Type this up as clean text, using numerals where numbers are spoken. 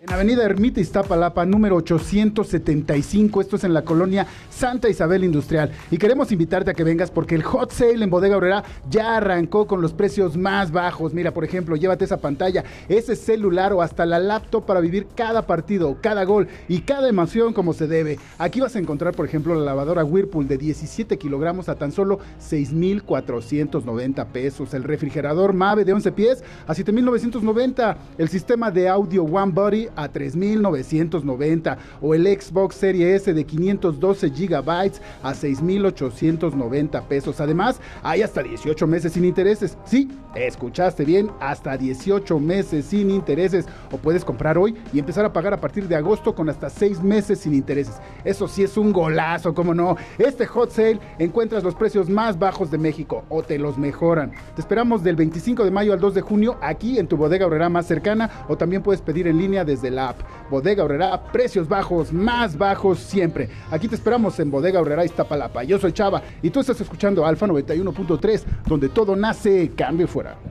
En Avenida Ermita Iztapalapa, número 875, esto es en la colonia Santa Isabel Industrial. Y queremos invitarte a que vengas porque el Hot Sale en Bodega Aurrerá ya arrancó con los precios más bajos. Mira, por ejemplo, llévate esa pantalla, ese celular o hasta la laptop para vivir cada partido, cada gol y cada emoción como se debe. Aquí vas a encontrar, por ejemplo, la lavadora Whirlpool de 17 kilogramos a tan solo 6,490 pesos. El refrigerador Mave de 11 pies a 7,990. El sistema de audio One Body a 3,990 o el Xbox Series S de 512 gigabytes a 6,890 pesos. Además, hay hasta 18 meses sin intereses. Sí, escuchaste bien, hasta 18 meses sin intereses. O puedes comprar hoy y empezar a pagar a partir de agosto con hasta 6 meses sin intereses. Eso sí es un golazo, ¿cómo no? Este Hot Sale encuentras los precios más bajos de México o te los mejoran. Te esperamos del 25 de mayo al 2 de junio aquí en tu Bodega Aurrerá más cercana, o también puedes pedir en línea desde la app. Bodega Aurrerá, precios bajos, más bajos siempre. Aquí te esperamos en Bodega Aurrerá Iztapalapa. Yo soy Chava y tú estás escuchando Alfa 91.3, donde todo nace, cambio fuera.